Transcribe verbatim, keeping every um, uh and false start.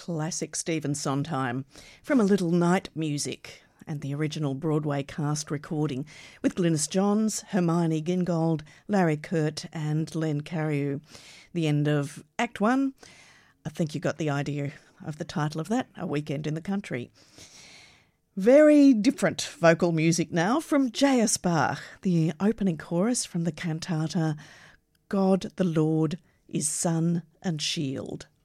classic Stephen Sondheim from A Little Night Music and the original Broadway cast recording with Glynis Johns, Hermione Gingold, Larry Kurt and Len Cariou. The end of Act One. I think you got the idea of the title of that, A Weekend in the Country. Very different vocal music now from J S Bach, the opening chorus from the cantata God the Lord is Sun and Shield.